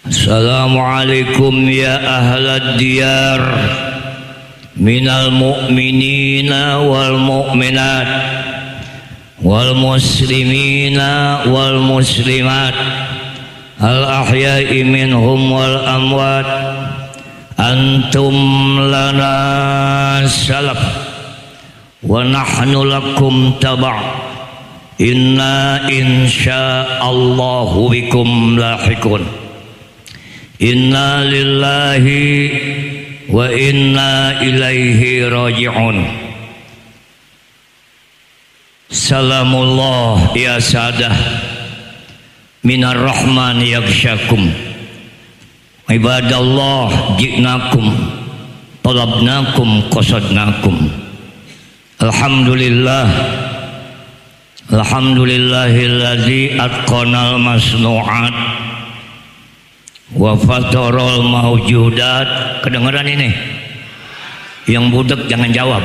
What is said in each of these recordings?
Assalamualaikum ya ahlad diyar minal mu'minina wal mu'minat wal muslimina wal muslimat al ahya'i minhum wal amwat. Antum lana salaf wa nahnu lakum taba'. Inna insya'allahu bikum lahiqun. Inna lillahi wa inna ilaihi raji'un. Salamullah ya sadah minar rahman yaghsyakum. Ibadallah ji'nakum talabnakum qasadnakum. Alhamdulillah, alhamdulillahilladzi atqanal masnu'at wa fatarul mawjudat. Kedengeran ini? Yang budek jangan jawab.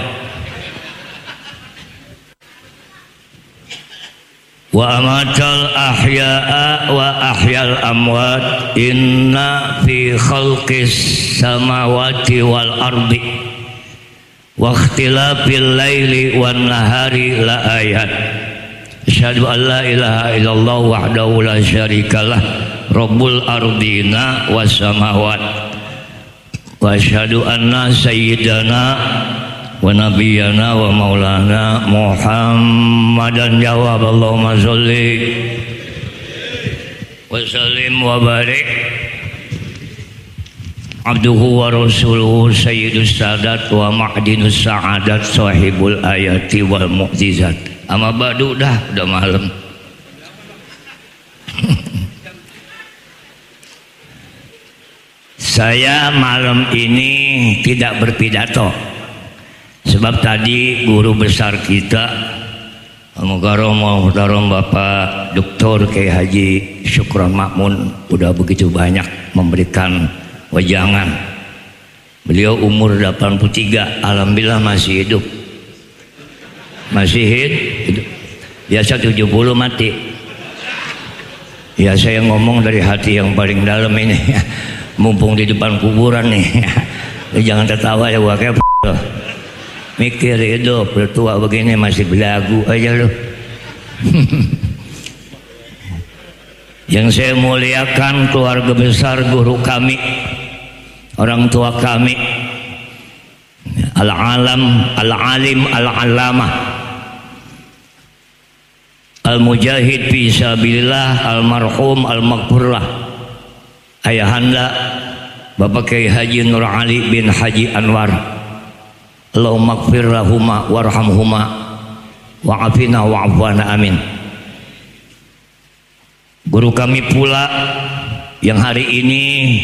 Wa amatal ahya'a wa ahyal amwat. Inna fi khalqis samawati wal ardi wa ikhtilafil laili wan nahari la ayat. Asyhadu an la ilaha illallah wahdahu la syarikalah rabbul ardina was samawat. Wa asyhadu anna sayyidana wa nabiyyana wa maulana Muhammadan. Jawab Allahumma sholli wa sallim wa barik abduhu wa rasuluhu sayyidus sadat wa ma'dinus sa'adat sahibul ayati wal mu'jizat. Amma ba'du, udah malam. Saya malam ini tidak berpidato sebab tadi guru besar kita Muhtaram Bapak Dr. Kiai Haji Syukron Makmun udah begitu banyak memberikan wejangan. Beliau umur 83, alhamdulillah masih hidup. Masih hidup. Biasa 70 mati. Ya saya ngomong dari hati yang paling dalam ini. Mumpung di depan kuburan nih. Jangan tertawa ya gua kayak mikir hidup tua begini masih belagu aja lu. Yang saya muliakan keluarga besar guru kami, orang tua kami, al-alim al-alamah al-mujahid fi sabilillah al-marhum al-maghfurlah ayahanda Bapak Kiai Haji Nur Ali bin Haji Anwar. Allahumma ighfir lahuma warhamhuma wa'afina wa'afwana amin. Guru kami pula yang hari ini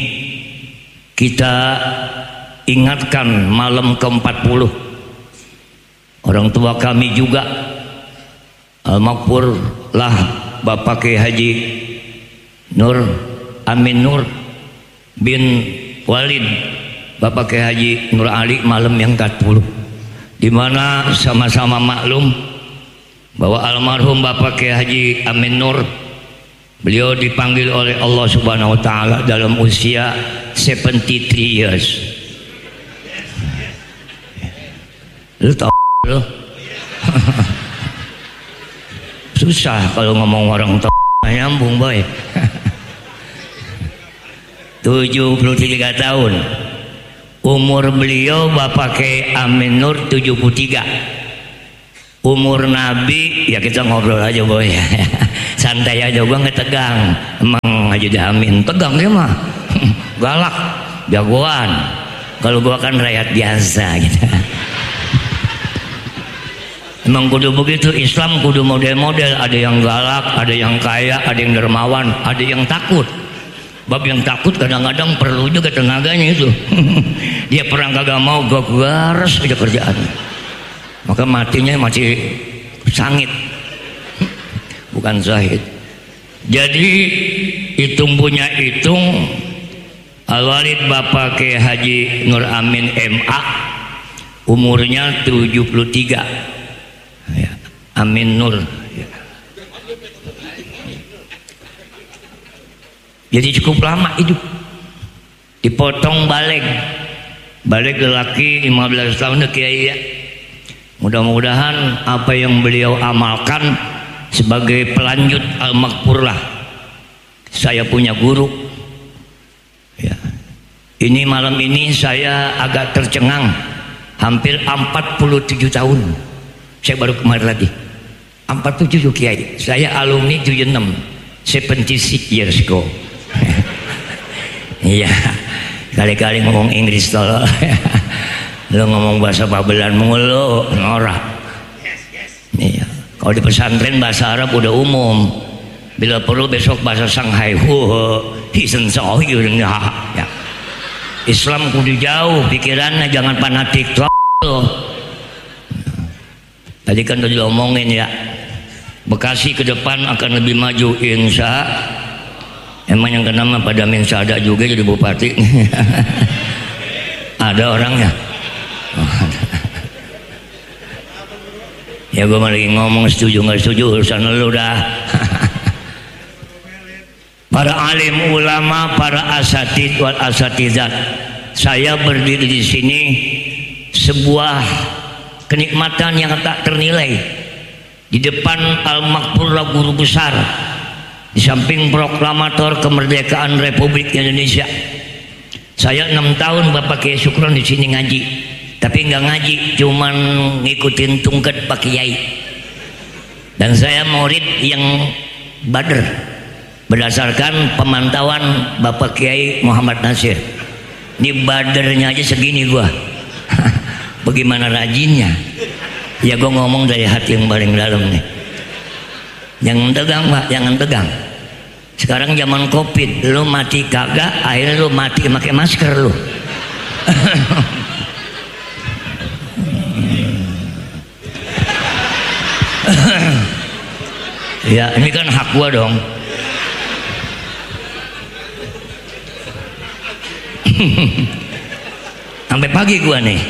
kita ingatkan malam ke-40. Orang tua kami juga al-maghfur lah Bapak Kiai Haji Nur Amin Nur bin Walid Bapak Kiai Haji Nur Ali malam yang ke-40, di mana sama-sama maklum bahwa almarhum Bapak Kiai Haji Amin Nur beliau dipanggil oleh Allah Subhanahu wa taala dalam usia 73 years. Lu tahu lu? Susah kalau ngomong orang tahu nyambung boy. 73 tahun. Umur beliau Bapak Kiai Amin Nur 73. Umur Nabi ya kita ngobrol aja boy. Santai aja, gua nggak tegang. Emang aja Amin tegang dia mah. Galak, jagoan. Kalau gua kan rakyat biasa gitu. Emang kudu begitu, Islam kudu model-model. Ada yang galak, ada yang kaya, ada yang dermawan, ada yang takut. Bab yang takut kadang-kadang perlu juga tenaganya itu. Dia perang kagak mau, gua garas aja kerjaan. Maka matinya masih sangit, bukan zahid. Jadi hitung punya hitung, Al-Walid Bapak Kiai Haji Nur Amin MA umurnya 73 ya, Amin Nur ya. Jadi cukup lama hidup. Dipotong balik lelaki 15 tahun kiai ya. Mudah-mudahan apa yang beliau amalkan sebagai pelanjut al-makfurlah. Saya punya guru ya. Ini malam ini saya agak tercengang. Hampir 47 tahun saya baru kemarin lagi 47 kiai. Saya alumni 76 76 years ago. Iya, kali-kali ngomong Inggris tolong. Lu ngomong bahasa Babelan mulu norak. Iya. Kalau di pesantren bahasa Arab udah umum. Bila perlu besok bahasa Shanghai. Ya. Islam kudu jauh pikirannya, jangan fanatik. Tadi kan udah diomongin ya, Bekasi ke depan akan lebih maju insya. Emang yang kena mah pada minsa ada juga jadi bupati. Ada orangnya. Ya gue lagi ngomong setuju nggak setuju urusan lu dah. Para alim ulama, para asatid wal asatizat, saya berdiri di sini sebuah kenikmatan yang tak ternilai di depan al-makfurlah guru besar, di samping proklamator kemerdekaan Republik Indonesia. Saya 6 tahun Bapak Kiai Sukron di sini ngaji, tapi nggak ngaji, cuman ngikutin tungket Pak Kiai. Dan saya murid yang badr berdasarkan pemantauan Bapak Kiai Muhammad Nasir. Ini badernya aja segini gua. Bagaimana rajinnya? Ya gua ngomong dari hati yang paling dalam nih. Jangan tegang Pak, jangan tegang. Sekarang zaman Covid, lu mati kagak, akhirnya lu mati pakai masker lu. Ya ini kan hak gua dong. Sampai pagi gua nih.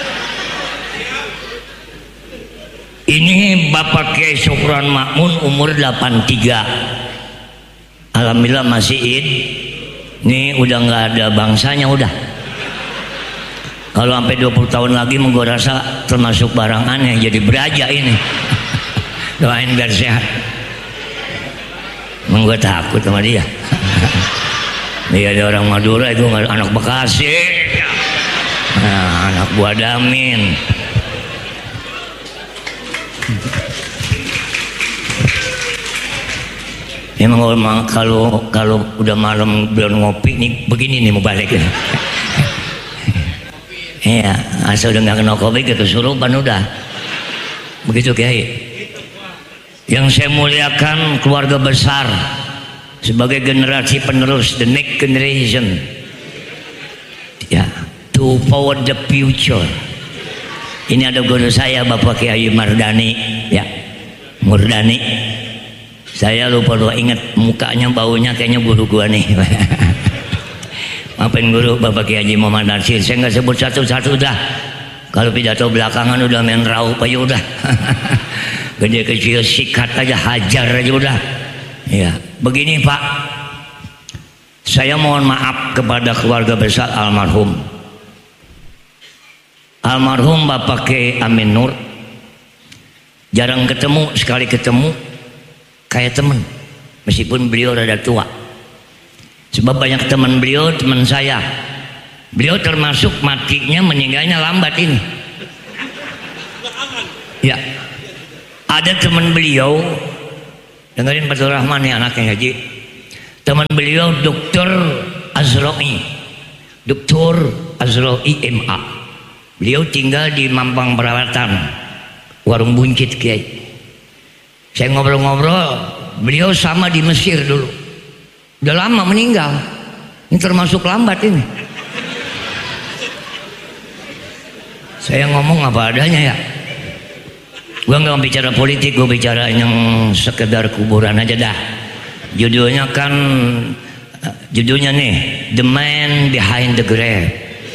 Ini Bapak Kiai Sukron Makmun umur 83. Alhamdulillah masih id. Ini udah nggak ada bangsanya udah. Kalau sampai 20 tahun lagi gua rasa termasuk barang aneh, jadi beraja ini. Doain biar sehat. Emang gua takut sama dia. Dia ada orang Madura itu anak Bekasi. Nah, anak buah Damin. Emang kalau udah malam belum ngopi nih begini nih mau balik ya. Iya, asal udah nggak kena kopi kesurupan udah. Begitu Kiai. Yang saya muliakan keluarga besar sebagai generasi penerus, the next generation, ya, to forward the future. Ini ada guru saya Bapak Kiai Mardani, ya, Murdani. Saya lupa ingat mukanya, baunya kayaknya guru gua nih. Maafin guru Bapak Kiai Muhammad Nasir, saya nggak sebut satu-satu dah. Kalau pidato belakangan udah main raup aja udah. Gede kecil sikat aja, hajar aja udah. Ya, begini Pak, saya mohon maaf kepada keluarga besar almarhum Bapak Kiai Amin Nur. Jarang ketemu, sekali ketemu kayak teman, meskipun beliau rada tua. Sebab banyak teman beliau, teman saya. Beliau termasuk matinya, meninggalnya lambat ini. Ya, ada teman beliau. Dengerin Fathur Rahman nih anaknya Haji. Teman beliau Dr. Azroi MA. Beliau tinggal di Mampang Perawatan, Warung Buncit Kiai. Saya ngobrol-ngobrol, beliau sama di Mesir dulu. Udah lama meninggal. Ini termasuk lambat ini. Saya ngomong apa adanya ya. Gue nggak bicara politik, gue bicara yang sekedar kuburan aja dah. Judulnya nih, The Man Behind the Grave.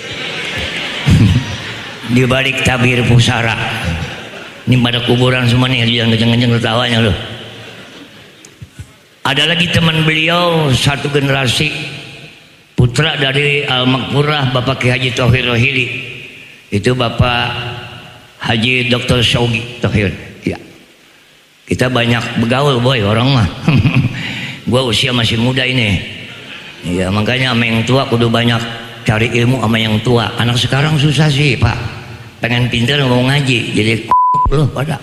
Di balik tabir pusara. Ini pada kuburan semua nih, jangan kenceng-kenceng tertawanya loh. Ada lagi teman beliau satu generasi, putra dari Al-Makmurah Bapak Ki Haji Thohir Rohili, itu Bapak Haji Dr. Syaugi Thohir. Ya. Kita banyak bergaul boy orang mah. Gua usia masih muda ini. Ya makanya sama yang tua kudu banyak cari ilmu sama yang tua. Anak sekarang susah sih Pak, pengen pintar mau ngaji jadi loh pada.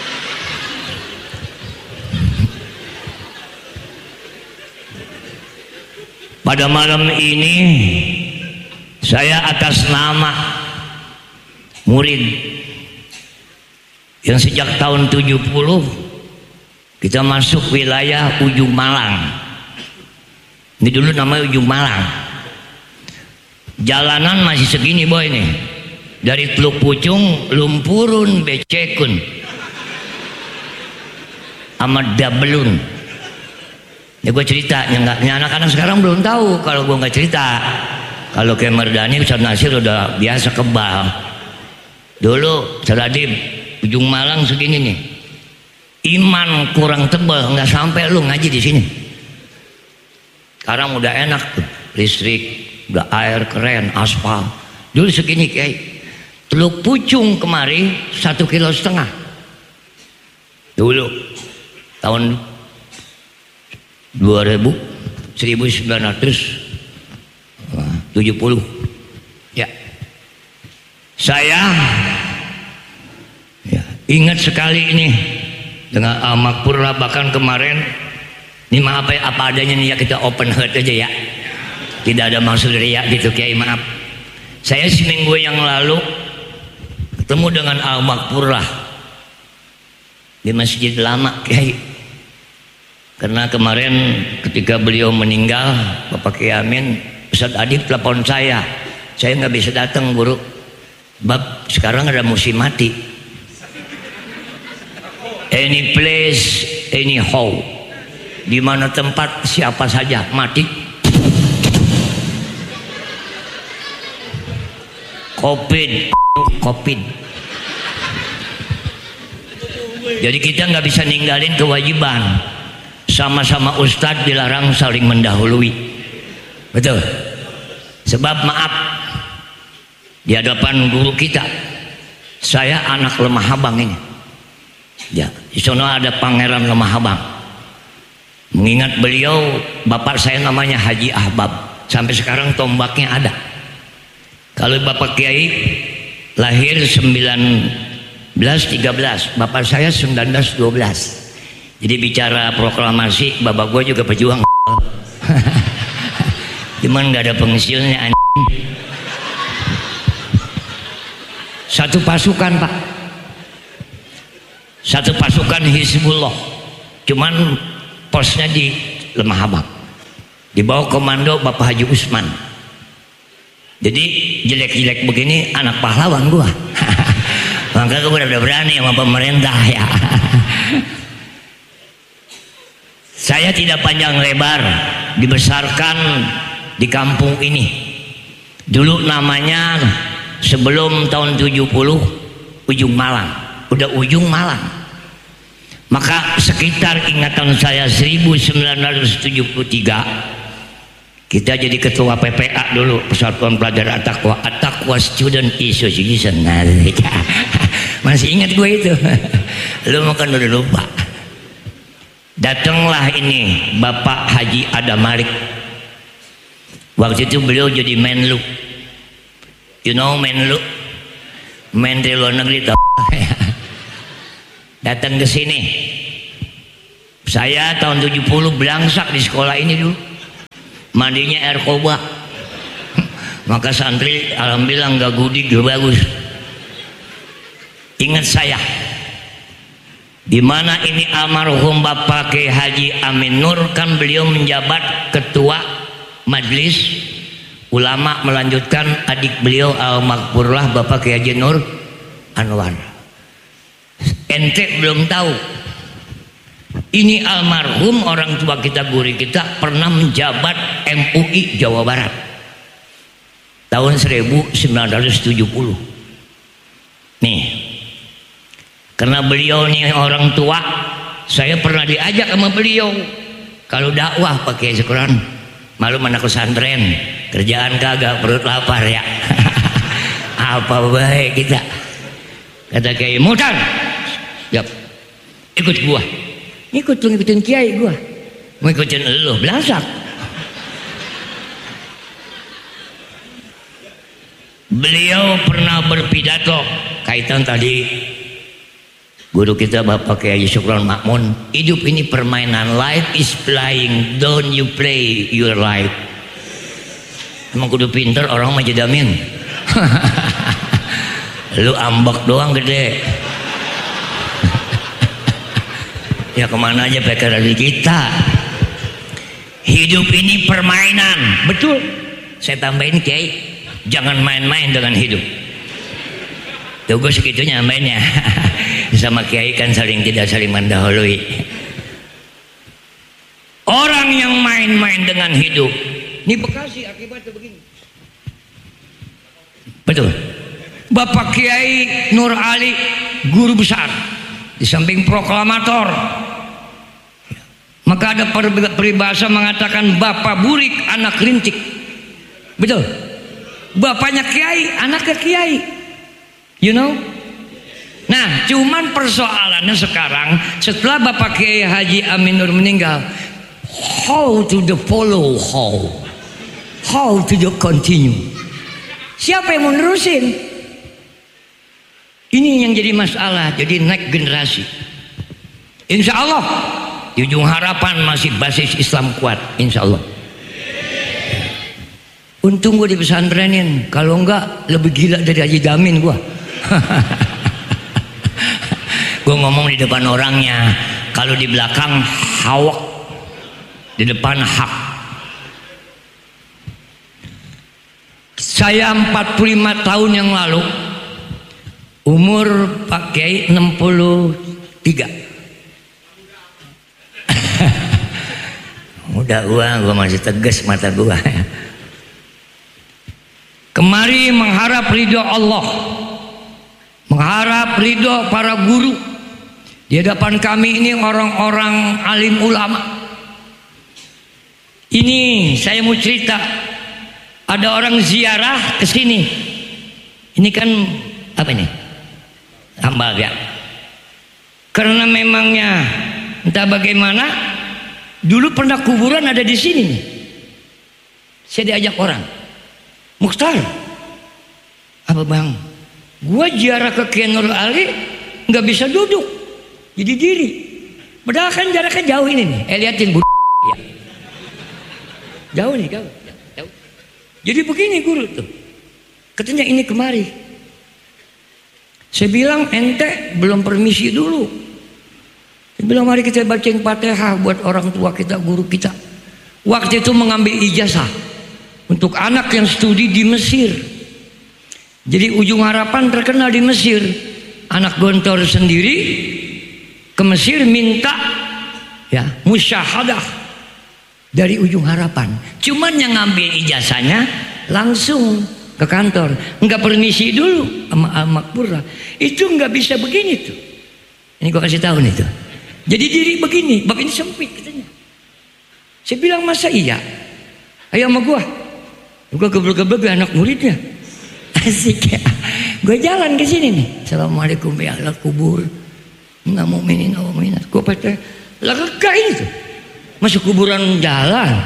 Pada malam ini saya atas nama murid yang sejak tahun 70 kita masuk wilayah Ujung Malang. Ini dulu namanya Ujung Malang. Jalanan masih segini boy nih. Dari Teluk Pucung, Lumpurun, Becekun, sama Dabelun. Ya gue cerita, anak-anak sekarang belum tahu kalau gue nggak cerita. Kalau kayak Mardani, Ustaz Nasir udah biasa kebal. Dulu Saladib, Ujung Malang segini nih. Iman kurang tebal, nggak sampai lu ngaji di sini. Sekarang udah enak tuh, listrik, udah air keren, aspal. Dulu segini kayak Teluk Pucung kemari 1,5 kilo. Dulu tahun 1970 ya. Saya ya, ingat sekali ini dengan Al-Makmurah, bahkan kemarin ini maaf ya, apa adanya nih ya, kita open heart aja ya, tidak ada maksud riak gitu Kiai, maaf. Saya seminggu yang lalu ketemu dengan Al-Makmurah di Masjid Lama Kiai. Karena kemarin ketika beliau meninggal, Bapak Kiai Amin, Ustaz Adib telepon saya nggak bisa datang guru, bab sekarang ada musim mati. Any place, anyhow, di mana tempat siapa saja mati. Covid. Jadi kita nggak bisa ninggalin kewajiban. Sama-sama ustadz dilarang saling mendahului. Betul. Sebab maaf, di hadapan guru kita, saya anak Lemah Habang ini. Ya, di sana ada Pangeran Lemah Habang. Mengingat beliau, bapak saya namanya Haji Ahbab. Sampai sekarang tombaknya ada. Kalau Bapak Kiai lahir 1913, bapak saya 1912. Jadi bicara proklamasi, bapak gue juga pejuang. Cuman gak ada pengisiannya anjing. Satu pasukan Pak, satu pasukan Hizbullah, cuman posnya di Lemah Habang, di bawah komando Bapak Haji Usman. Jadi jelek-jelek begini anak pahlawan gua. Maka gue udah berani sama pemerintah ya. Saya tidak panjang lebar, dibesarkan di kampung ini. Dulu namanya sebelum tahun 70 Ujung Malang, udah Ujung Malang. Maka sekitar ingatan saya 1973 kita jadi ketua PPA dulu, Persatuan Pelajar At-Taqwa Student Association. Masih ingat gue itu. Lu makan udah lupa. Datanglah ini Bapak Haji Adam Malik. Waktu itu beliau jadi Menlu. You know Menlu? Menteri Luar Negeri. Datang ke sini. Saya tahun 70 belangsak di sekolah ini dulu. Mandinya air koba. Maka santri alhamdulillah nggak gudik, gak bagus. Ingat saya, di mana ini almarhum Bapak Kiai Haji Amin Nur, kan beliau menjabat ketua majelis ulama, melanjutkan adik beliau Al-Makmurah Bapak Kiai Haji Nur Anwar. Ente belum tahu, ini almarhum orang tua kita, guru kita pernah menjabat MUI Jawa Barat tahun 1970. Nih, karena beliau nih orang tua, saya pernah diajak sama beliau Kalau dakwah pakai Syukron, malu anak pesantren, kerjaan kagak, perut lapar ya. Apa baik kita. Kata Kiai Mutar, siap, ikut gua. Ngikutin Kiai gua. Mau ikutin lu, belasak. Beliau pernah berpidato kaitan tadi guru kita Bapak Kiai Syukron Makmun, hidup ini permainan, life is playing, don't you play your life. Emang kudu pinter orang mah jadamin. Lu ambek doang gede. Ya kemana aja pikir dari kita. Hidup ini permainan, betul. Saya tambahin Kiai, jangan main-main dengan hidup. Tuh gue segitunya mainnya. Sama Kiai kan tidak saling mendahului. Orang yang main-main dengan hidup, ini Bekasi akibatnya begini. Betul. Bapak Kiai Nur Ali, guru besar, di samping proklamator. Maka ada peribahasa mengatakan bapak burik anak rintik. Betul. Bapaknya Kiai, anaknya Kiai. You know? Nah, cuman persoalannya sekarang setelah Bapak Kiai Haji Amin Nur meninggal, how to the follow, how to the continue. Siapa yang mau nerusin? Ini yang jadi masalah, jadi naik generasi. Insya Allah di ujung harapan masih basis Islam kuat, insya Allah. Untung gue di pesantrenin, kalau enggak lebih gila dari Haji Damin gue. Gue ngomong di depan orangnya, kalau di belakang hawak, di depan hak. Saya 45 tahun yang lalu, umur Pak Kiai 63. Udah gue masih tegas mata gue. Kemari mengharap ridho Allah, mengharap ridho para guru. Di hadapan kami ini orang-orang alim ulama. Ini saya mau cerita, ada orang ziarah ke sini. Ini kan apa ini? Tambal ya. Karena memangnya entah bagaimana, dulu pernah kuburan ada di sini nih. Saya diajak orang, Mukhtar, apa bang? Gua ziarah ke Kiai Nur Ali nggak bisa duduk, jadi diri. Padahal kan jaraknya jauh ini nih. Liatin bu. Ya. Jauh nih, jauh. Jadi begini guru tuh, katanya ini kemari. Saya bilang ente belum permisi dulu. Saya bilang mari kita bacain Fatihah buat orang tua kita, guru kita. Waktu itu mengambil ijazah untuk anak yang studi di Mesir. Jadi ujung harapan terkenal di Mesir. Anak Gontor sendiri ke Mesir minta ya musyahadah dari ujung harapan. Cuman yang ngambil ijazahnya langsung ke kantor, nggak permisi dulu sama Al-Makpurah. Itu nggak bisa begini tuh. Ini gua kasih tahu nih tuh. Jadi diri begini, bab ini sempit katanya. Saya bilang masa iya? Ayo sama gua geblek-geblek anak muridnya. Asik ya. Gue jalan ke sini nih. Assalamualaikum ya Allah kubur. Nggak mu'minin wa mu'minat. Gue pada lega ini tuh. Masuk kuburan jalan.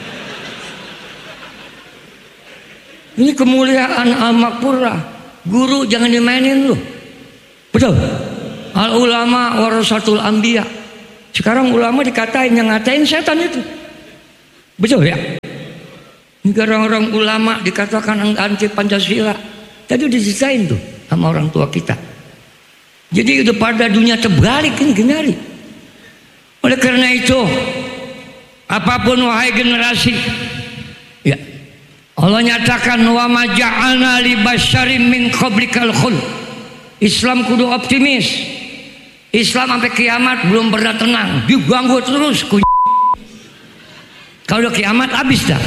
Ini kemuliaan Al-Makpurah. Guru jangan dimainin lu. Betul. Al-ulama warasatul anbiya. Sekarang ulama dikatain, yang ngatain setan itu. Betul ya? Ini orang-orang ulama dikatakan anti Pancasila. Tadi udah diceritain tuh sama orang tua kita. Jadi udah pada dunia terbalik ini gimana? Oleh karena itu, apapun wahai generasi, ya Allah nyatakan wa ma ja'alna li basyarin min qablikal khuld. Islam kudu optimis. Islam sampai kiamat belum pernah tenang, diganggu terus. Kalau udah kiamat habis dah.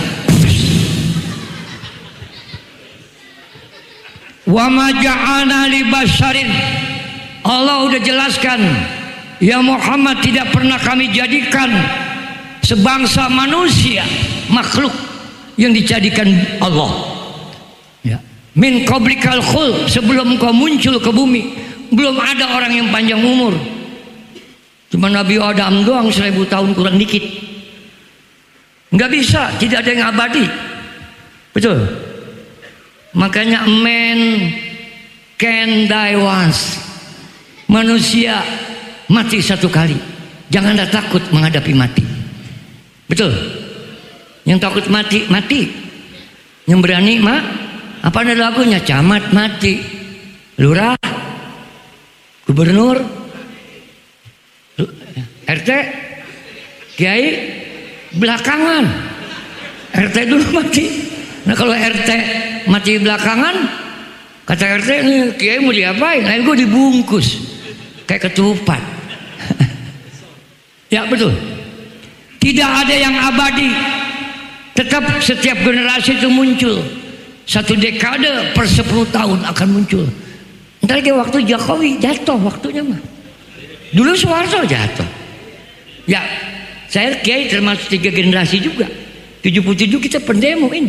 Wa ma ja'alna li basyarin, Allah udah jelaskan, ya Muhammad tidak pernah kami jadikan sebangsa manusia, makhluk yang dijadikan Allah. Ya. Min qablikal khul, sebelum kau muncul ke bumi, belum ada orang yang panjang umur. Cuma Nabi Adam doang 1000 tahun kurang dikit. Nggak bisa, tidak ada yang abadi. Betul. Makanya man can die once. Manusia mati satu kali. Janganlah takut menghadapi mati. Betul. Yang takut mati, mati. Yang berani, apa ada lagunya? Camat mati, lurah, gubernur, RT, kiai belakangan. RT dulu mati. Nah kalau RT mati belakangan, kata RT, nih kiai mau diapain? Nah gue dibungkus kayak ketupat. Ya betul. Tidak ada yang abadi. Tetap setiap generasi itu muncul. Satu dekade per 10 tahun akan muncul. Ntar lagi waktu Jokowi jatuh waktunya mah. Dulu Soeharto jatuh. Ya, saya kiai termasuk 3 generasi juga. 77 kita pendemo ini.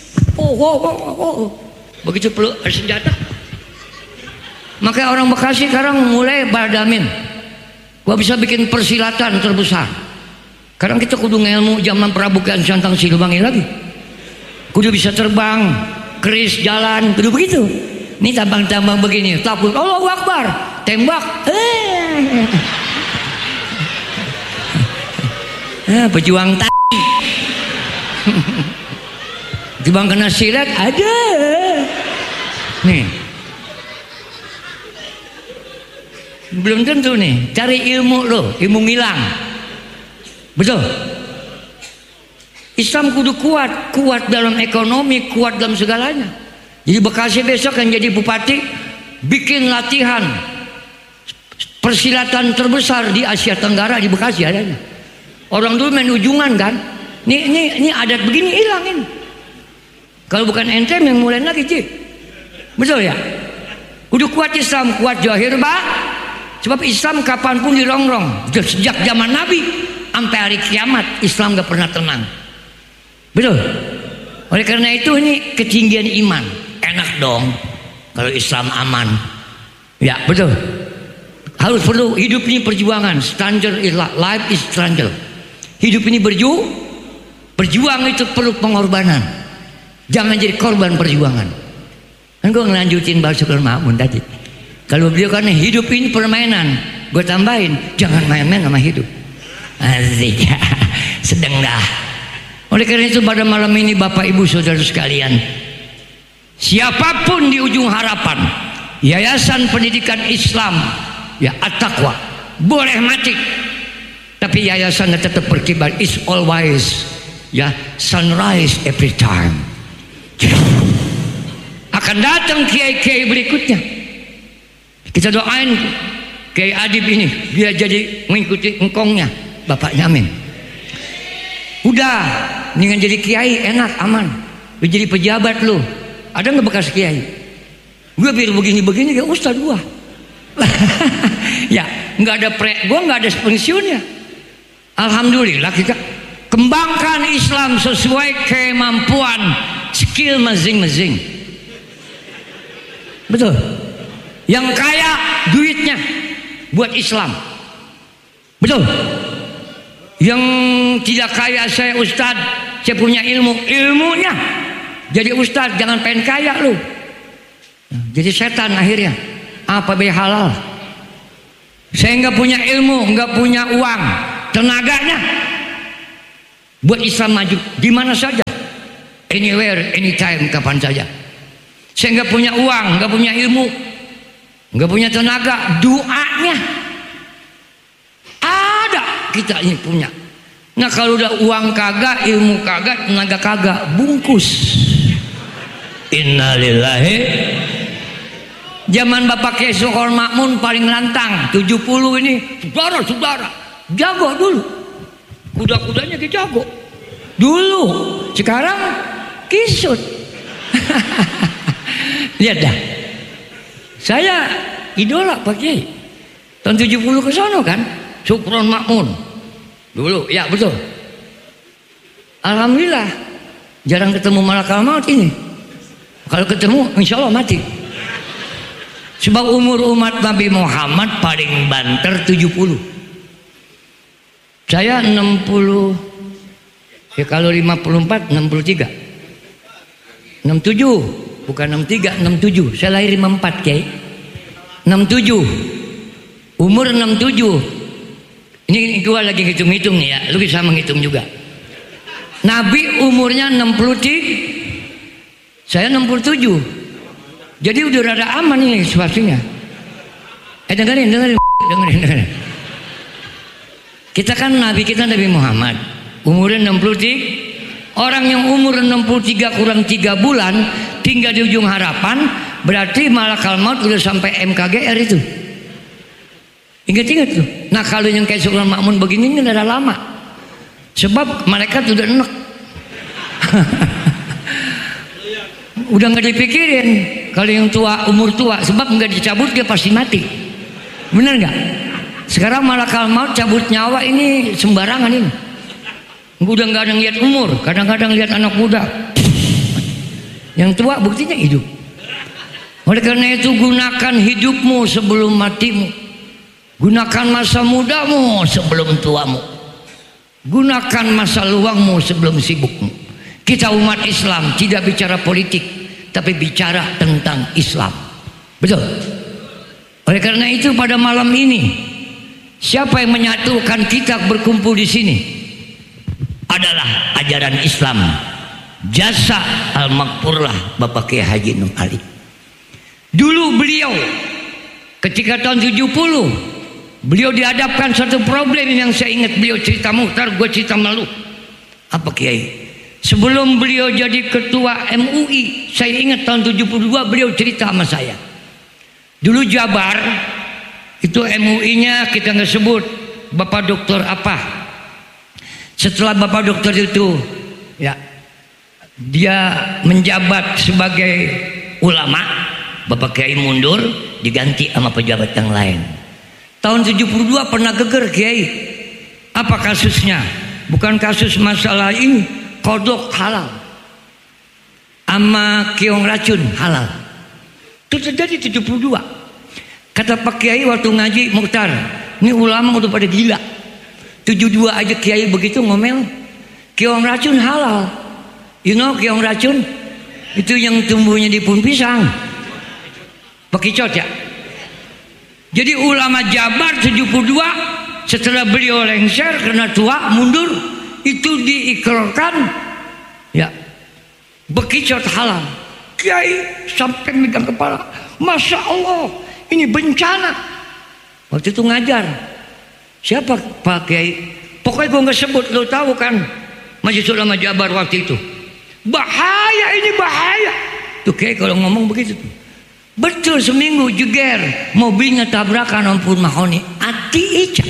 Begitu perlu senjata. Maka orang Bekasi sekarang mulai badamin. Gua bisa bikin persilatan terbesar. Sekarang kita kudu ngelmu zaman Prabukaan Santang Silubangi lagi. Kudu bisa terbang, keris jalan, kudu begitu. Ini tambang-tambang begini, takut Allahu Akbar, tembak. Pejuang tadi. Timbang kena silat ada. Nih. Belum tentu nih, cari ilmu lo, ilmu ngilang. Betul. Islam kudu kuat, kuat dalam ekonomi, kuat dalam segalanya. Jadi Bekasi besok kan jadi bupati, bikin latihan persilatan terbesar di Asia Tenggara di Bekasi adanya. Orang dulu main ujungan kan. Ini adat begini hilang ini. Kalau bukan ente yang mulai lagi Cik. Betul ya? Kudu kuat Islam, kuat zahir Pak. Sebab Islam kapanpun dirongrong. Sejak zaman Nabi sampai hari kiamat Islam gak pernah tenang. Betul. Oleh karena itu ini ketinggian iman. Enak dong kalau Islam aman. Ya betul. Harus perlu hidup ini perjuangan. Stranger is life is stranger. Hidup ini berjuang itu perlu pengorbanan. Jangan jadi korban perjuangan. Kan gue ngelanjutin bahasa Makmun tadi. Kalau beliau karena hidup ini permainan, gue tambahin jangan main-main sama hidup. Asik. Sedang dah. Oleh karena itu pada malam ini Bapak Ibu Saudara sekalian, siapapun di ujung harapan Yayasan Pendidikan Islam ya At-Taqwa boleh mati, tapi yayasannya tetap berkibar. Is always ya sunrise every time. Akan datang kiai-kiai berikutnya. Kita doain Kiai Adib ini biar jadi mengikuti engkongnya bapaknya, amin. Udah dengan jadi kiai enak aman. Lu jadi pejabat lu. Ada nggak bekas kiai? Gue biar begini-begini kayak ustad gua. Ya nggak ada gua nggak ada pensiunnya. Alhamdulillah kita kembangkan Islam sesuai kemampuan skill masing-masing. Betul. Yang kaya duitnya buat Islam. Betul. Yang tidak kaya, saya ustad, saya punya ilmunya jadi ustad, jangan pengen kaya lu. Jadi setan akhirnya. Apa be halal? Saya nggak punya ilmu, nggak punya uang, tenaganya buat Islam maju di mana saja, anywhere, anytime, kapan saja. Saya nggak punya uang, nggak punya ilmu, nggak punya tenaga, doanya ada, kita ini punya. Nah kalau udah uang kagak, ilmu kagak, tenaga kagak, bungkus. Innalillahi. Zaman Bapak Kiai Soekar Makmun paling lantang 70 ini, saudara-saudara jago dulu, kuda-kudanya jago dulu, sekarang kisut. Lihat dah, saya idola Pak Kiai tahun 70 ke sono kan, Soekar Makmun dulu, ya betul. Alhamdulillah jarang ketemu malakal maut ini. Kalau ketemu insya Allah mati. Sebab umur umat Nabi Muhammad paling banter 70. Saya 60. Ya kalau 54 63. 67 bukan 63 67. Saya lahir 54 Kiai. 67. Umur 67. Ini gua lagi hitung-hitung nih ya. Lu bisa menghitung juga. Nabi umurnya 63. Saya 67. Jadi udah rada aman ini situasinya. Dengerin. Kita kan Nabi kita Nabi Muhammad umurnya 63. Orang yang umur 63 kurang 3 bulan tinggal di ujung harapan, berarti malakal maut udah sampai MKGR itu. Ingat tuh. Nah kalau yang kayak Sulaiman Makmun begini ini udah lama. Sebab malaikat udah enek. Udah nggak dipikirin kalau yang tua umur tua, sebab nggak dicabut dia pasti mati. Bener nggak? Sekarang malakal maut cabut nyawa ini sembarangan ini. Udah nggak ada lihat umur, kadang-kadang lihat anak muda. Yang tua buktinya hidup. Oleh karena itu gunakan hidupmu sebelum matimu. Gunakan masa mudamu sebelum tuamu. Gunakan masa luangmu sebelum sibukmu. Kita umat Islam tidak bicara politik, tapi bicara tentang Islam. Betul? Oleh karena itu pada malam ini, siapa yang menyatukan kita berkumpul di sini adalah ajaran Islam. Jasa al-Maghfurlah Bapak Kiai Haji Nur Ali. Dulu beliau ketika tahun 70, beliau dihadapkan satu problem yang saya ingat beliau cerita muhtar, gue cerita malu. Apa Kiai? Sebelum beliau jadi ketua MUI, saya ingat tahun 72 beliau cerita sama saya. Dulu Jabar itu MUI-nya kita nggak sebut Bapak Doktor apa. Setelah Bapak Doktor itu, ya dia menjabat sebagai ulama, Bapak Kiai mundur, diganti sama pejabat yang lain. Tahun 72 pernah geger Kiai. Apa kasusnya? Bukan kasus masalah ini. Kodok halal sama keong racun halal. Itu terjadi 72. Kata Pak Kiai waktu ngaji Mukhtar, ini ulama udah pada gila. 72 aja Kiai begitu ngomel. Keong racun halal. You know keong racun? Itu yang tumbuhnya di pohon pisang. Bekicot ya. Jadi ulama Jabar 72 setelah beliau lengser karena tua mundur, itu diikrarkan ya bekicot halal. Kiai sampai megang kepala, Masya Allah ini bencana. Waktu itu ngajar siapa Pak Kiai, pokoknya gue nggak sebut, lo tahu kan Majelis Ulama Jabar waktu itu. Bahaya ini bahaya tuh Kiai kalau ngomong begitu tuh. Betul, seminggu jeger mobilnya tabrakan ampun mahoni ati ica.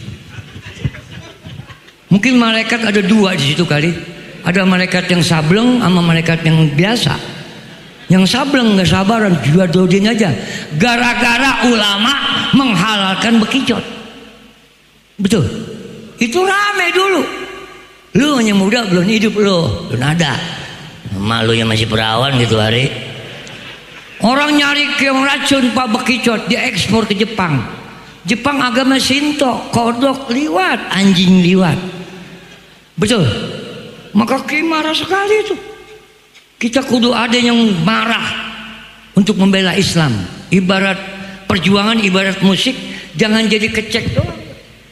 Mungkin malaikat ada dua di situ kali. Ada malaikat yang sableng sama malaikat yang biasa. Yang sableng nggak sabaran, juga dodin aja. Gara-gara ulama menghalalkan bekicot. Betul. Itu rame dulu. Lu yang muda belum hidup belum ada. Malu yang masih perawan gitu hari. Orang nyari keong racun Pak bekicot, dia ekspor ke Jepang. Jepang agama Shinto, kodok liwat, anjing liwat. Betul. Maka Kiai marah sekali itu. Kita kudu ada yang marah untuk membela Islam. Ibarat perjuangan, ibarat musik, jangan jadi kecek doang.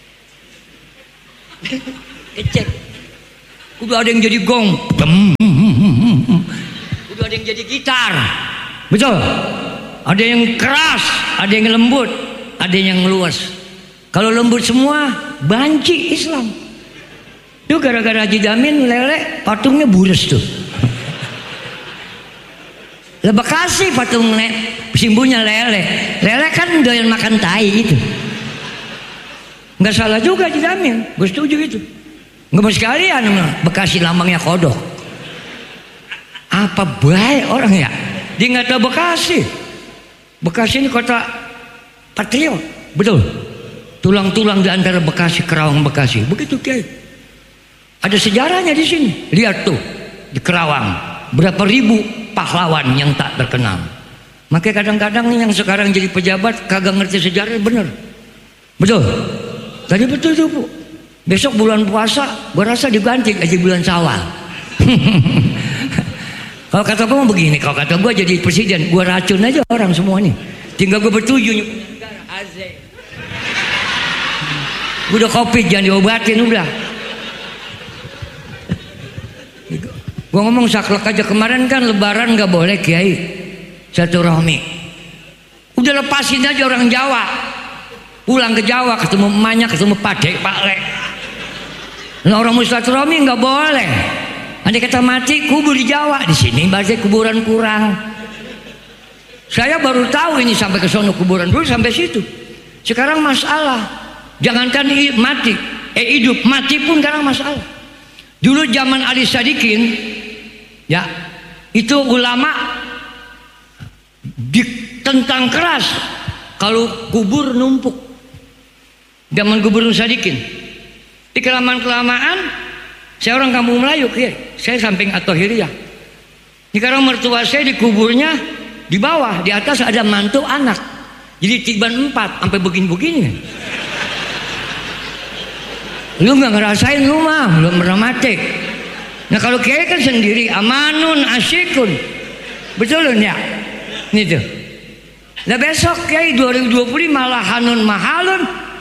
Kecek. Kudu ada yang jadi gong. Kudu ada yang jadi gitar. Betul. Ada yang keras, ada yang lembut, ada yang luas. Kalau lembut semua, banci Islam. Itu gara-gara Haji Damin lele patungnya bures tuh. Lah Bekasi patung simbolnya lele. Lele kan doyan makan tai itu. Nggak salah juga Haji Damin, gue setuju itu. Nggak mau sekalian Bekasi lambangnya kodok. Apa baik orang ya? Dia nggak tahu Bekasi. Bekasi ini kota patriot, betul. Tulang-tulang di antara Bekasi, Kerawang Bekasi, begitu Kiai. Ada sejarahnya di sini. Lihat tuh di Kerawang berapa ribu pahlawan yang tak terkenal. Makanya kadang-kadang yang sekarang jadi pejabat kagak ngerti sejarah, bener. Betul. Tadi betul tuh Bu. Besok bulan puasa, gua rasa diganti aja bulan Syawal. Kalau kata gua mau begini, kalau kata gua jadi presiden, gua racun aja orang semua nih. Tinggal gua bertujuh nyumpin negara, azek. Gua udah COVID, jangan diobatin udah. Gua ngomong saklek aja, kemarin kan lebaran gak boleh kiai silaturahmi. Udah lepasin aja orang Jawa. Pulang ke Jawa ketemu emaknya, ketemu padek, paklek. Nah, orang silaturahmi nggak boleh. Andai kata mati kubur di Jawa, di sini berarti kuburan kurang. Saya baru tahu ini sampai ke sono kuburan dulu sampai situ. Sekarang masalah. Jangankan mati, hidup mati pun sekarang masalah. Dulu zaman Ali Sadikin, ya itu ulama ditentang keras kalau kubur numpuk. Zaman Gubernur Sadikin. Di kelamaan saya orang kampung Melayu, ya. Saya samping Atohiriyah. Sekarang mertua saya di kuburnya di bawah, di atas ada mantu anak. Jadi tiban 4 sampai begini-begini. Lu nggak ngerasain, lu mah belum pernah mati. Nah kalau kiai kan sendiri, amanun asyikun, betul ya? Nih tuh. Nah besok kiai 2020 malah hanun mahalun,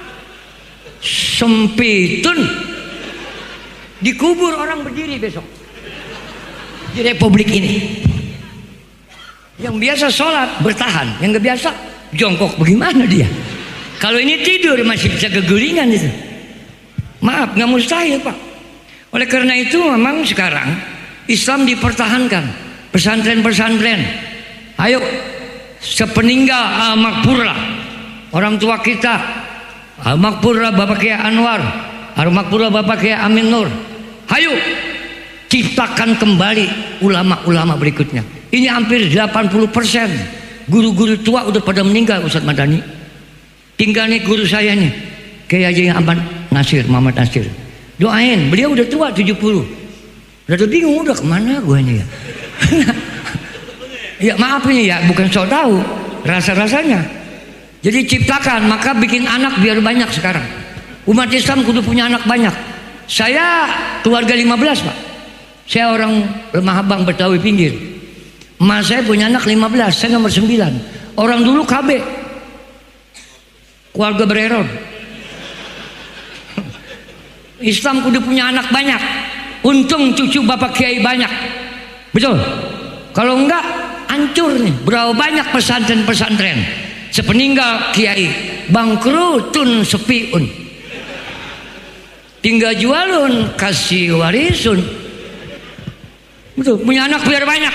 sempitun, dikubur orang berdiri besok di republik ini. Yang biasa sholat bertahan, yang nggak biasa jongkok, bagaimana dia? Kalau ini tidur masih bisa kegulingan itu. Maaf, nggak mustahil Pak. Oleh karena itu memang sekarang Islam dipertahankan, pesantren-pesantren. Ayo sepeninggal Al-Makpurlah orang tua kita, Al-Makpurlah Bapak Kiai Anwar, Al-Makpurlah Bapak Kiai Amin Nur. Ayo ciptakan kembali ulama-ulama berikutnya. Ini hampir 80% guru-guru tua udah pada meninggal Ustaz Madani. Tinggal nih guru saya nih, Kiai Haji Ahmad Nasir, Muhammad Nasir. Doain, beliau udah tua 70. Udah bingung udah kemana gue ini ya. Ya maaf ini ya, bukan sok tahu rasa-rasanya. Jadi ciptakan, maka bikin anak biar banyak sekarang. Umat Islam kudu punya anak banyak. Saya keluarga 15 Pak. Saya orang Lemah Abang Betawi pinggir. Mas saya punya anak 15, saya nomor 9. Orang dulu KB, keluarga bereror. Islam kudu punya anak banyak. Untung cucu Bapak Kiai banyak. Betul. Kalau enggak hancur nih. Berapa banyak pesantren-pesantren sepeninggal Kiai bangkrutun sepiun. Tinggal jualun kasih warisun. Betul. Punya anak biar banyak.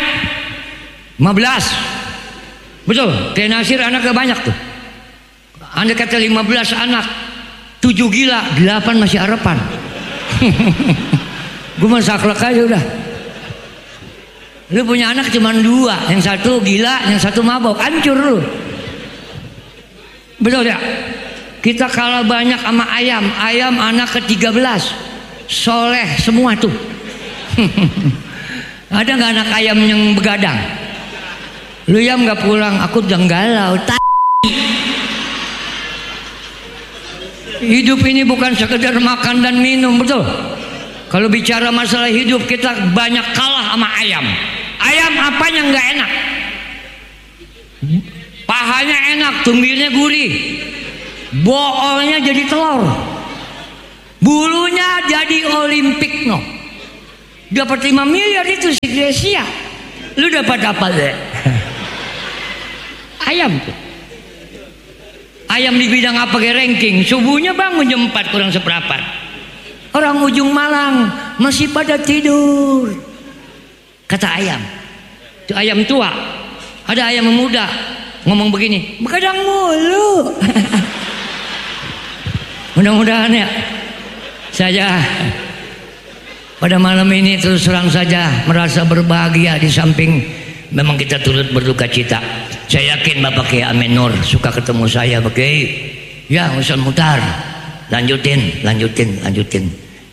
15. Betul. Kiai Nasir anaknya banyak tuh. Anda kata 15 anak, 7 gila, 8 masih harapan. Gue mah saklek aja udah. Lu punya anak cuma 2, yang satu gila, yang satu mabok, hancur lu. Betul ya? Kita kalah banyak sama ayam. Ayam anak ke-13, soleh semua tuh. Ada nggak anak ayam yang begadang? Lu yam nggak pulang, aku udah galau. Hidup ini bukan sekedar makan dan minum, betul? Kalau bicara masalah hidup kita banyak kalah sama ayam. Ayam apanya nggak enak? Pahanya enak, tumbirnya gurih, boolnya jadi telur, bulunya jadi olimpik no. Dapat 5 miliar itu si Gresia. Lu dapat apa deh? Ayam tuh. Ayam di bidang apa ke ranking? Subuhnya bangun jam 4 kurang seperempat. Orang ujung Malang masih pada tidur. Kata ayam. Itu ayam tua. Ada ayam muda ngomong begini, begadang mulu. Mudah-mudahan ya saya pada malam ini terus terang saja merasa berbahagia di samping memang kita turut berduka cita. Saya yakin Bapak Kiai Amin Nur suka ketemu saya, Pak Kiai. Ya, Ustaz Mutar. Lanjutin. Ya,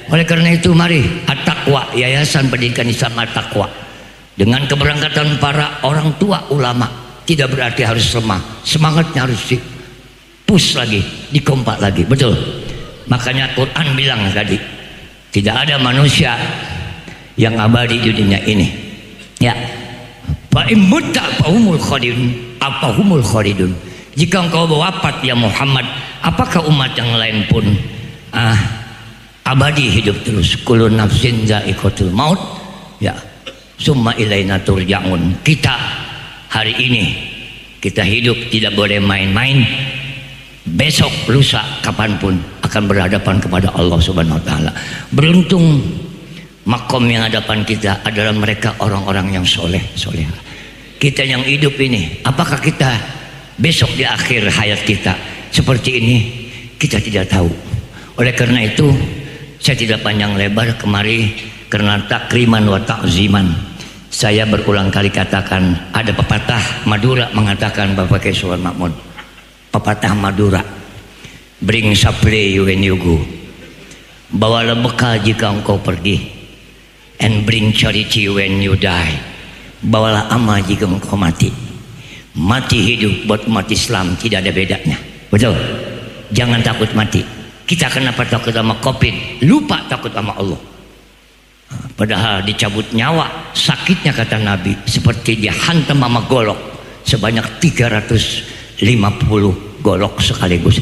Oleh karena itu mari At-Taqwa, Yayasan Pendidikan Islam At-Taqwa, dengan keberangkatan para orang tua ulama, tidak berarti harus lemah, semangatnya harus push lagi, dikompak lagi, betul. Makanya Quran bilang tadi, tidak ada manusia yang abadi di dunia ini. Ya, fa immutta fahumul khalidun. Jika engkau wafat ya Muhammad, apakah umat yang lain pun abadi hidup terus? Kullu nafsin za'iqatul maut. Ya, summa ilaina turja'un. Kita hari ini kita hidup tidak boleh main-main. Besok, lusa, kapanpun akan berhadapan kepada Allah Subhanahu wa Ta'ala. Beruntung makom yang hadapan kita adalah mereka orang-orang yang soleh. Kita yang hidup ini, apakah kita besok di akhir hayat kita seperti ini? Kita tidak tahu. Oleh karena itu saya tidak panjang lebar kemari, karena takriman wa ta'ziman saya berulang kali katakan, ada pepatah Madura mengatakan, Bapak Kiai Sulaiman Makmun, pepatah Madura, bring supply when you go, bawalah bekal jika engkau pergi, and bring charity when you die, bawalah amal jika engkau mati. Mati hidup buat umat Islam tidak ada bedanya, betul. Jangan takut mati. Kita kenapa takut sama COVID, lupa takut sama Allah. Padahal dicabut nyawa, sakitnya kata Nabi seperti dihantam sama golok sebanyak 350 golok sekaligus.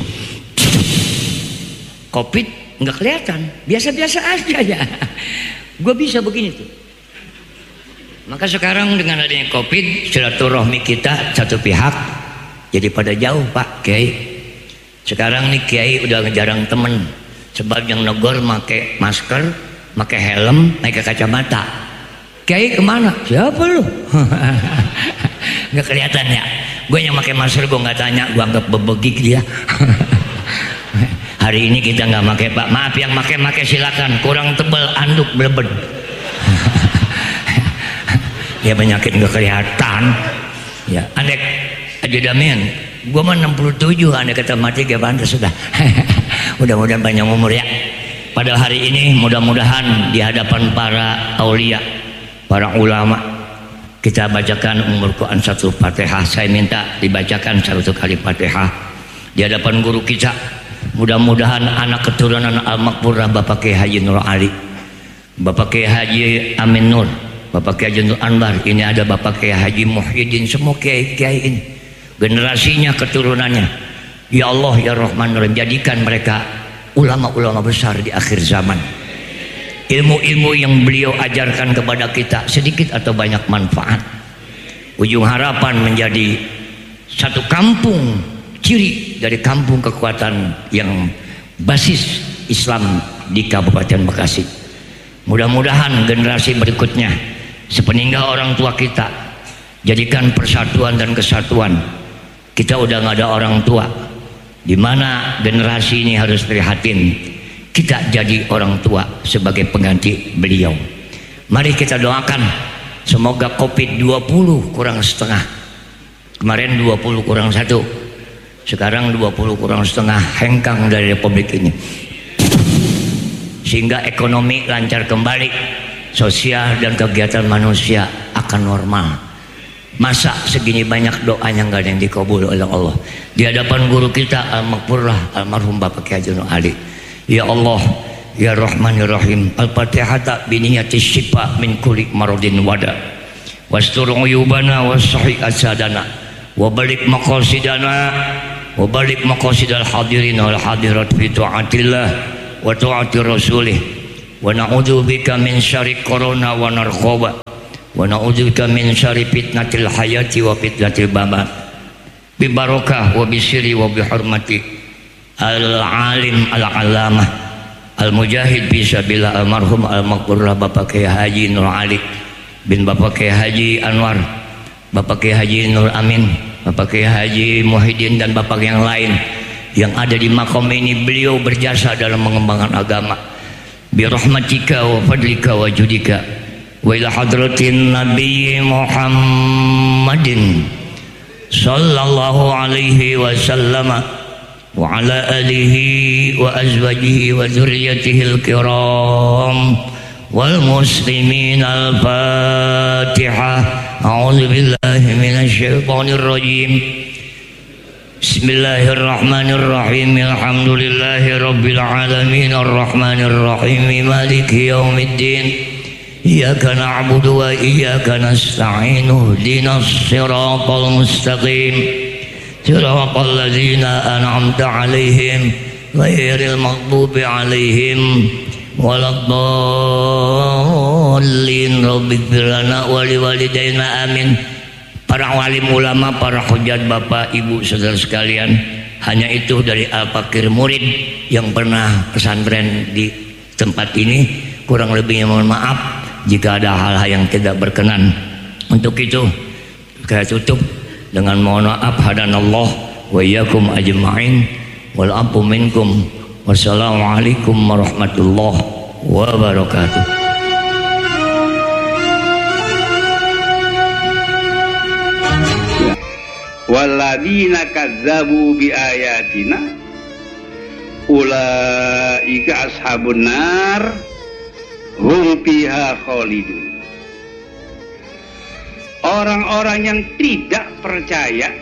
COVID nggak kelihatan, biasa-biasa aja ya. Gue bisa begini tuh. Maka sekarang dengan adanya COVID, silaturahmi kita satu pihak jadi pada jauh Pak Kiai. Sekarang nih Kiai udah jarang temen, sebab yang negor pakai masker, pakai helm, pakai kacamata. Kiai kemana? Siapa lu? Nggak kelihatan ya. Gue yang pakai masker gue nggak tanya, gue anggap bebegik dia. Hari ini kita nggak pakai Pak. Maaf yang pakai silakan. Kurang tebal, anduk belebed. Ya penyakit nggak kelihatan. Ya, andek aja damian. Gue mah 67, andek kata mati gak pantas sudah. Mudah-mudahan panjang umur ya. Pada hari ini mudah-mudahan di hadapan para aulia, para ulama, kita bacakan umur Quran satu Fatihah. Saya minta dibacakan satu kali Fatihah di hadapan guru kita. Mudah-mudahan anak keturunan Al-Makmurah Bapak Kiai Haji Nur Ali, Bapak Kiai Haji Amin Nur, Bapak Kiai Haji Nur Anwar, ini ada Bapak Kiai Haji Muhyiddin, semua kiai-kiai ini, generasinya, keturunannya. Ya Allah ya Rahman Rahim, jadikan mereka ulama-ulama besar di akhir zaman. Ilmu-ilmu yang beliau ajarkan kepada kita sedikit atau banyak manfaat. Ujung harapan menjadi satu kampung, ciri dari kampung kekuatan yang basis Islam di Kabupaten Bekasi. Mudah-mudahan generasi berikutnya sepeninggal orang tua kita, jadikan persatuan dan kesatuan. Kita udah nggak ada orang tua, di mana generasi ini harus prihatin. Kita jadi orang tua sebagai pengganti beliau. Mari kita doakan semoga COVID-20 kurang setengah. Kemarin 20 kurang 1, sekarang 20 kurang setengah hengkang dari Republik ini, sehingga ekonomi lancar kembali, sosial dan kegiatan manusia akan normal. Masa segini banyak doanya nggak ada yang dikabul oleh Allah di hadapan guru kita Al-Makmurah almarhum Bapak Kiai Haji Nur Ali. Ya Allah ya Rahman ya Rahim, Al-Fatihah biniyati syifa min kulli maradin wada wastur uyubana wasahih asadana wa balik maqasidana wa balik maqasidal hadirin wal hadirat fi taatillah wa taati rasulih wa na'udzubika min syarri corona wa narkoba wa na'udzubika min syarri fitnatil hayati wa fitnatil mamat bi barakah wa bisiri wa bi hurmati al-alim al-alamah al-mujahid fisabilillah almarhum al-Makmurah Bapak Kiai Haji Nur Ali bin Bapak Kiai Haji Anwar, Bapak Kiai Haji Nur Amin, Bapak Kiai Haji Muhyiddin dan bapak yang lain yang ada di makom ini. Beliau berjasa dalam mengembangkan agama. Bi rahmatika wa fadlika wa judika wa ila hadratin Nabi Muhammadin sallallahu alaihi wasallam وعلى آله وأزواجه وذريته الكرام والمسلمين. الفاتحة. أعوذ بالله من الشيطان الرجيم. بسم الله الرحمن الرحيم. الحمد لله رب العالمين الرحمن الرحيم مالك يوم الدين. إياك نعبد وإياك نستعين. اهدنا الصراط المستقيم صراط الذين أنعمت عليهم غير المغضوب عليهم ولا الضالين. رب اغفر لنا ولوالدينا آمين. Para walim ulama, para hujat, bapak, ibu, saudara sekalian, hanya itu dari Al-Fakir Murid yang pernah pesantren di tempat ini. Kurang lebihnya mohon maaf jika ada hal-hal yang tidak berkenan. Untuk itu saya tutup dengan mohon maaf. Hadanallah wa iyyakum ajma'in wal afu minkum. Wassalamualaikum warahmatullahi wabarakatuh. Walladzina kadzabu biayatina ulaika ashabun nar hum fiha khalidun. Orang-orang yang tidak percaya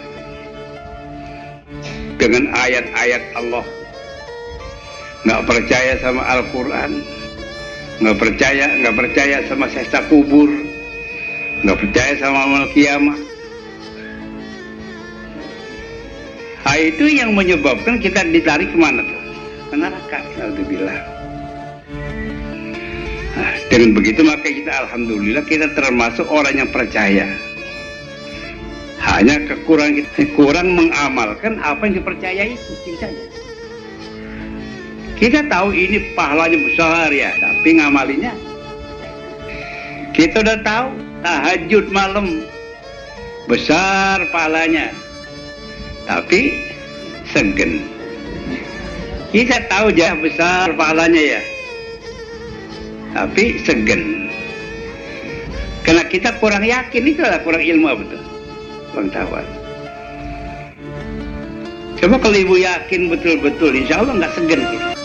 dengan ayat-ayat Allah, nggak percaya sama Al-Quran, nggak percaya sama siksa kubur, nggak percaya sama amal kiamat. Itu yang menyebabkan kita ditarik kemana tuh? Ke neraka. Alhamdulillah. Dengan begitu maka kita alhamdulillah kita termasuk orang yang percaya. Hanya kekurangan kita kurang mengamalkan apa yang dipercayai itu saja. Kita tahu ini pahalanya besar ya, tapi ngamalinya. Kita udah tahu tahajud malam besar pahalanya, tapi segen. Kita tahu jah besar pahalanya ya, tapi segen. Karena kita kurang yakin, itulah kurang ilmu betul, kurang tahu. Coba kalau ibu yakin betul-betul, insya Allah nggak segen kita.